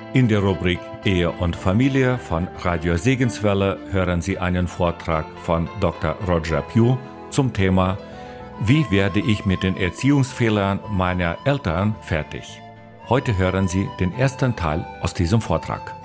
In der Rubrik Ehe und Familie von Radio Segenswelle hören Sie einen Vortrag von Dr. Roger Pugh zum Thema Wie werde ich mit den Erziehungsfehlern meiner Eltern fertig? Heute hören Sie den ersten Teil aus diesem Vortrag.